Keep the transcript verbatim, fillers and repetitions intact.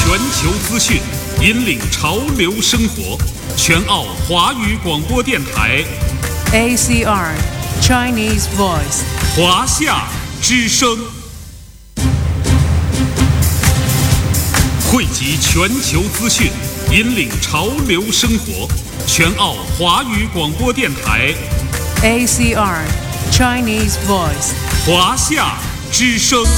全球资讯，引领潮流生活。全澳华语广播电台 A C R Chinese Voice 华夏之声，汇集全球资讯，引领潮流生活。全澳华语广播电台 A C R Chinese Voice 华夏之声。